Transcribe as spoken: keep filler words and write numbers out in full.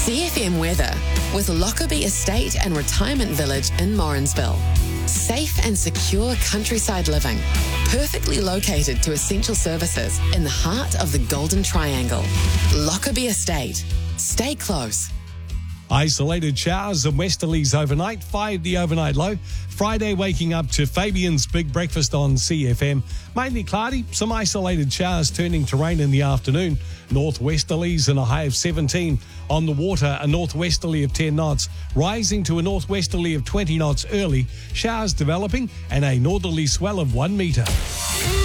C F M weather with Lockerbie Estate and Retirement Village in Morrinsville. Safe and secure countryside living, perfectly located to essential services in the heart of the Golden Triangle. Lockerbie Estate. Stay close. Isolated showers and westerlies overnight, five the overnight low. Friday waking up to Fabian's Big Breakfast on C F M. Mainly cloudy, some isolated showers turning to rain in the afternoon. Northwesterlies and a high of seventeen. On the water, a northwesterly of ten knots, rising to a northwesterly of twenty knots early. Showers developing and a northerly swell of one metre.